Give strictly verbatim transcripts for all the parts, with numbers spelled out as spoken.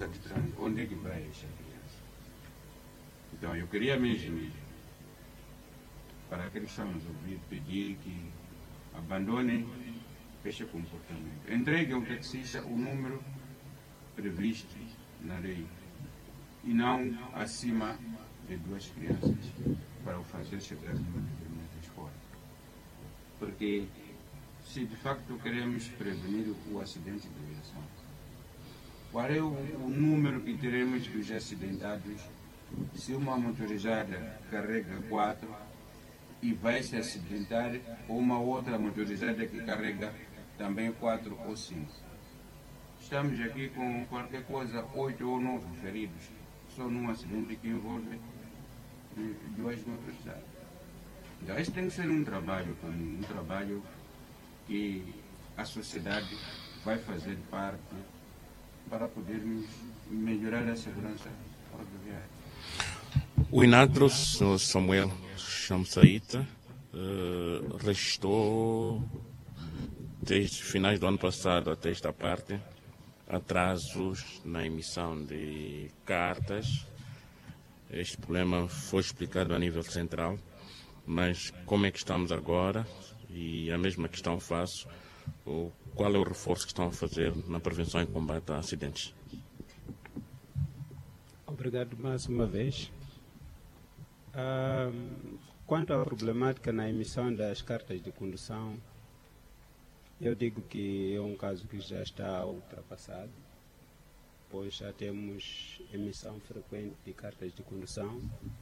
de trânsito, onde é que vai essa criança? Então, eu queria mesmo, para aqueles que estão nos ouvir, pedir que abandonem este comportamento. Entregue ao taxista o número previsto na lei e não acima de duas crianças para o fazer chegar numa determinada escola. Porque se de facto queremos prevenir o acidente de aviação, qual é o, o número que teremos dos acidentados se uma motorizada carrega quatro e vai se acidentar, ou uma outra motorizada que carrega também quatro ou cinco? Estamos aqui com qualquer coisa, oito ou nove feridos, só num acidente que envolve duas motorizadas. Então, este tem que ser um trabalho comum, um trabalho que a sociedade vai fazer parte para podermos melhorar a segurança rodoviária. O Inatro, senhor Samuel Chamsaita, uh, restou, desde finais do ano passado até esta parte, atrasos na emissão de cartas. Este problema foi explicado a nível central, mas como é que estamos agora? E a mesma questão faço, qual é o reforço que estão a fazer na prevenção e combate a acidentes? Obrigado mais uma vez. Ah, quanto à problemática na emissão das cartas de condução, eu digo que é um caso que já está ultrapassado, pois já temos emissão frequente de cartas de condução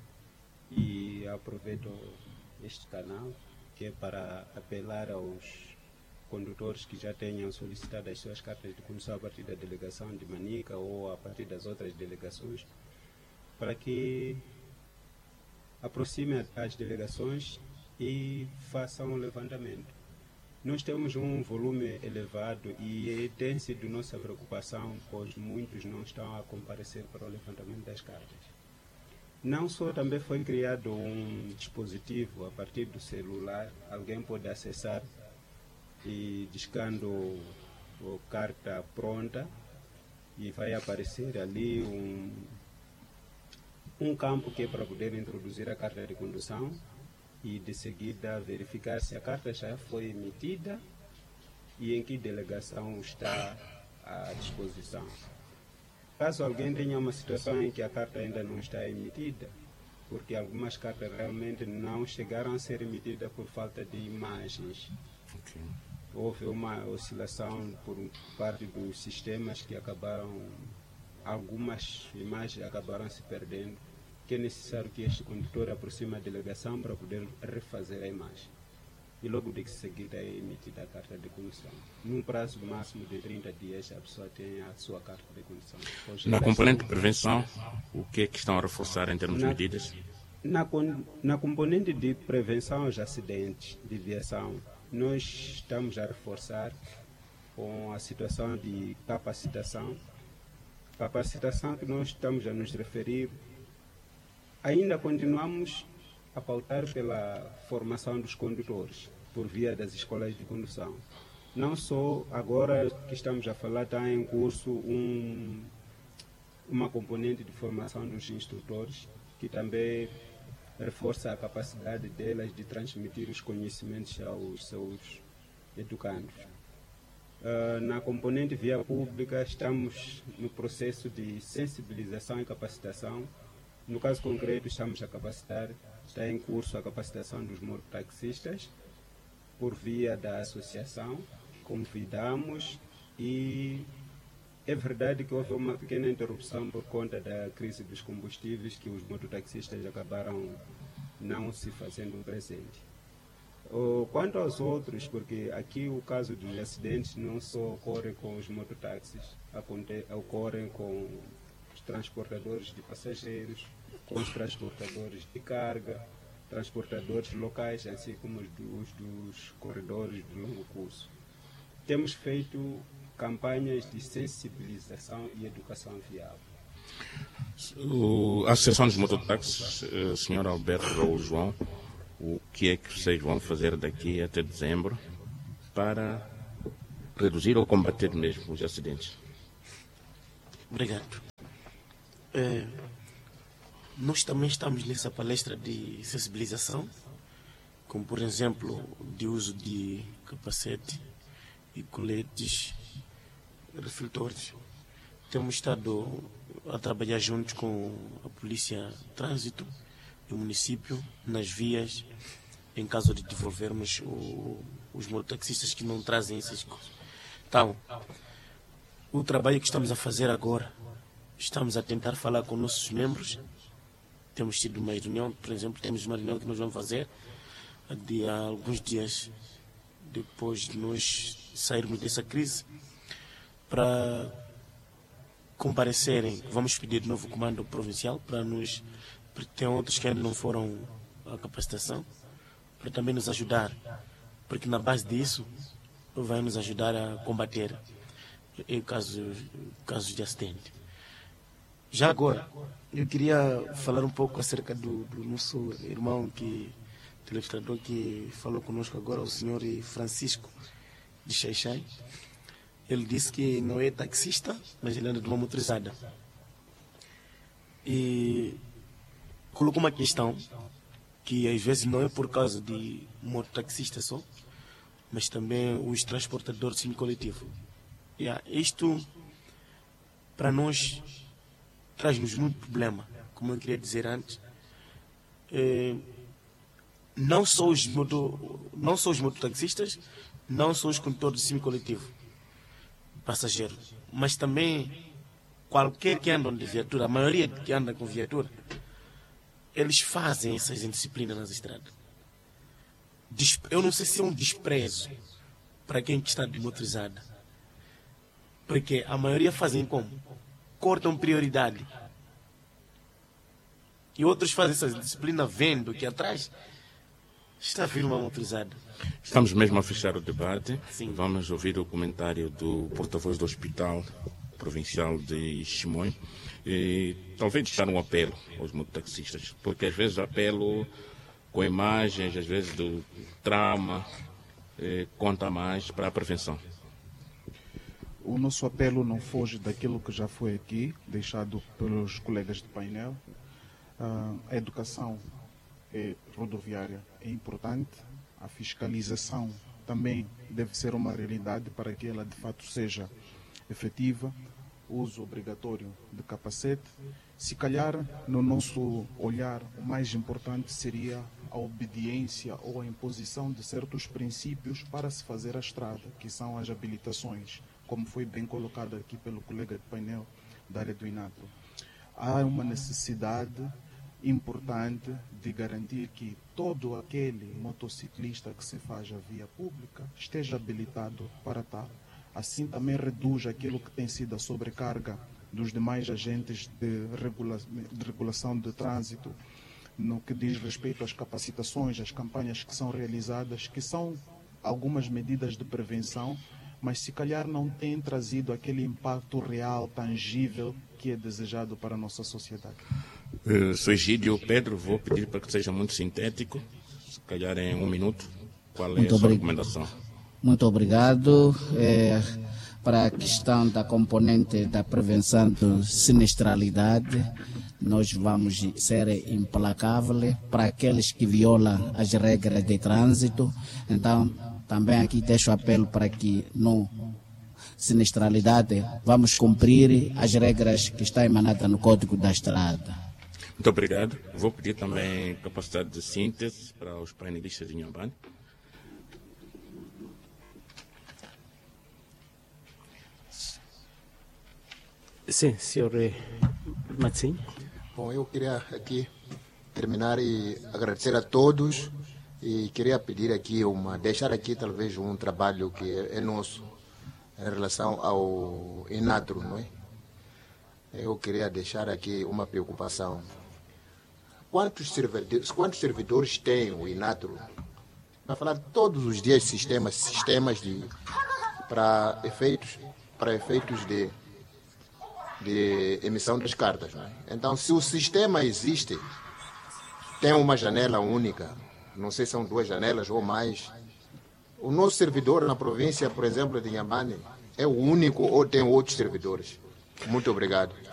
e aproveito este canal que é para apelar aos condutores que já tenham solicitado as suas cartas de condução a partir da delegação de Manica ou a partir das outras delegações, para que aproximem as delegações e façam um levantamento. Nós temos um volume elevado e tem sido nossa preocupação, pois muitos não estão a comparecer para o levantamento das cartas. Não só também foi criado um dispositivo a partir do celular, alguém pode acessar e discando a carta pronta e vai aparecer ali um, um campo que é para poder introduzir a carta de condução e de seguida verificar se a carta já foi emitida e em que delegação está à disposição. Caso alguém tenha uma situação em que a carta ainda não está emitida, porque algumas cartas realmente não chegaram a ser emitidas por falta de imagens. Okay. Houve uma oscilação por parte dos sistemas que acabaram, algumas imagens acabaram se perdendo, que é necessário que este condutor aproxime a delegação para poder refazer a imagem. E logo de seguida é emitida a carta de condução. Num prazo máximo de trinta dias, a pessoa tem a sua carta de condução. Na componente de prevenção, o que é que estão a reforçar em termos na, de medidas? Na, na componente de prevenção aos acidentes de viação, nós estamos a reforçar com a situação de capacitação. Capacitação que nós estamos a nos referir, ainda continuamos a pautar pela formação dos condutores, por via das escolas de condução. Não só agora que estamos a falar, está em curso um, uma componente de formação dos instrutores, que também reforça a capacidade delas de transmitir os conhecimentos aos seus educandos. Uh, na componente via pública, estamos no processo de sensibilização e capacitação. No caso concreto, estamos a capacitar, está em curso a capacitação dos mototaxistas por via da associação. Convidamos e é verdade que houve uma pequena interrupção por conta da crise dos combustíveis, que os mototaxistas acabaram não se fazendo presente. Uh, quanto aos outros, porque aqui o caso dos acidentes não só ocorre com os mototáxis, ocorrem com os transportadores de passageiros, com os transportadores de carga, transportadores locais, assim como os dos, dos corredores de longo curso. Temos feito campanhas de sensibilização e educação viável. O, a Associação dos Mototáxis, uh, senhor Alberto Raul João, o que é que vocês vão fazer daqui até dezembro para reduzir ou combater mesmo os acidentes? Obrigado. É, nós também estamos nessa palestra de sensibilização, como por exemplo, de uso de capacete e coletes refletores. Temos estado a trabalhar juntos com a Polícia de Trânsito do município, nas vias, em caso de devolvermos o, os mototaxistas que não trazem essas coisas. Então, o trabalho que estamos a fazer agora, estamos a tentar falar com nossos membros. Temos tido uma reunião, por exemplo, temos uma reunião que nós vamos fazer de há alguns dias depois de nós sairmos dessa crise, para comparecerem. Vamos pedir de novo o comando provincial para nos, porque tem outros que ainda não foram à capacitação, para também nos ajudar, porque na base disso vai nos ajudar a combater em casos, casos de acidente. Já agora, eu queria falar um pouco acerca do, do nosso irmão, que, telespectador que falou conosco agora, o senhor Francisco de Xaixai. Ele disse que não é taxista, mas ele anda de uma motorizada. E colocou uma questão que às vezes não é por causa de mototaxista só, mas também os transportadores semicoletivo. Yeah, isto, para nós, traz-nos muito problema, como eu queria dizer antes. É, não só os moto, não só os mototaxistas, não só os condutores de semicoletivo, passageiro, mas também qualquer que anda de viatura, a maioria que anda com viatura, eles fazem essas indisciplinas nas estradas. Eu não sei se é um desprezo para quem está de motorizada, porque a maioria fazem como? Cortam prioridade. E outros fazem essa disciplina vendo que atrás está a vir uma motorizada. Estamos mesmo a fechar o debate. Sim. Vamos ouvir o comentário do porta-voz do Hospital Provincial de Chimoio e talvez deixar um apelo aos mototaxistas, porque às vezes apelo com imagens, às vezes do trauma, eh, conta mais para a prevenção. O nosso apelo não foge daquilo que já foi aqui deixado pelos colegas de painel. Uh, a educação é rodoviária é importante, a fiscalização também deve ser uma realidade para que ela de fato seja efetiva, o uso obrigatório de capacete. Se calhar, no nosso olhar, o mais importante seria a obediência ou a imposição de certos princípios para se fazer a estrada, que são as habilitações, como foi bem colocado aqui pelo colega de painel da área do INATRO. Há uma necessidade importante de garantir que todo aquele motociclista que se faz a via pública esteja habilitado para tal. Assim também reduz aquilo que tem sido a sobrecarga dos demais agentes de, regula de regulação de trânsito, no que diz respeito às capacitações, às campanhas que são realizadas, que são algumas medidas de prevenção, mas se calhar não têm trazido aquele impacto real, tangível, que é desejado para a nossa sociedade. Uh, sou Egídio Pedro, vou pedir para que seja muito sintético, se calhar em um minuto. Qual é muito a sua recomendação? Muito obrigado. É, para a questão da componente da prevenção de sinistralidade, nós vamos ser implacáveis para aqueles que violam as regras de trânsito. Então, também aqui deixo apelo para que no sinistralidade vamos cumprir as regras que estão emanadas no Código da Estrada. Muito obrigado. Vou pedir também capacidade de síntese para os painelistas de Inhambane. Sim, senhor Matsim. Bom, eu queria aqui terminar e agradecer a todos e queria pedir aqui uma, deixar aqui talvez um trabalho que é, é nosso em relação ao INATRO, não é? Eu queria deixar aqui uma preocupação. Quantos servidores, quantos servidores tem o INATRO? Para falar todos os dias sistemas, sistemas de para efeitos, para efeitos de de emissão das cartas. Não é? Então, se o sistema existe, tem uma janela única, não sei se são duas janelas ou mais, o nosso servidor na província, por exemplo, de Inhambane, é o único ou tem outros servidores? Muito obrigado.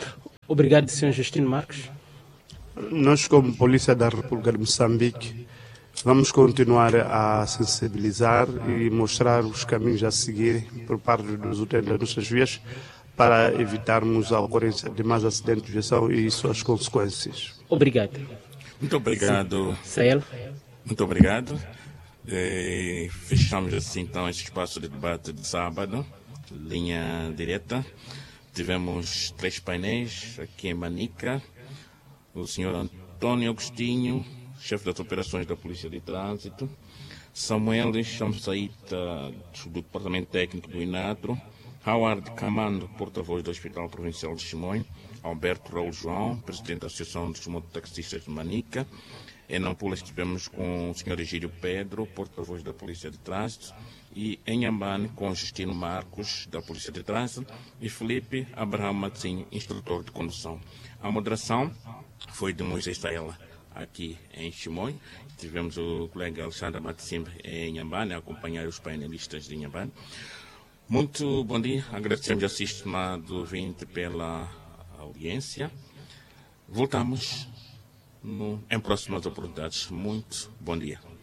Obrigado, senhor Justino Marcos. Nós, como Polícia da República de Moçambique, vamos continuar a sensibilizar e mostrar os caminhos a seguir por parte dos utentes das nossas vias para evitarmos a ocorrência de mais acidentes de viação e suas consequências. Obrigado. Muito obrigado. Sael. Muito obrigado. Eh, fechamos assim então este espaço de debate de sábado, linha direta. Tivemos três painéis aqui em Manica. O senhor Antônio Agostinho, chefe das operações da Polícia de Trânsito, Samuel Chamsaíta, do Departamento Técnico do INATRO, Howard Camando, porta-voz do Hospital Provincial de Chimoio, Alberto Raul João, presidente da Associação dos Mototaxistas de Manica. Em Nampula estivemos com o senhor Egídio Pedro, porta-voz da Polícia de Trânsito, e em Inhambane com Justino Marcos, da Polícia de Trânsito, e Felipe Abraham Matzinho, instrutor de condução. A moderação foi de Moisés Saela, aqui em Chimoio. Tivemos o colega Alexandre Matsimbe em Inhambane, a acompanhar os painelistas de Inhambane. Muito bom dia, agradecemos a estimado ouvinte pela audiência. Voltamos no, em próximas oportunidades. Muito bom dia.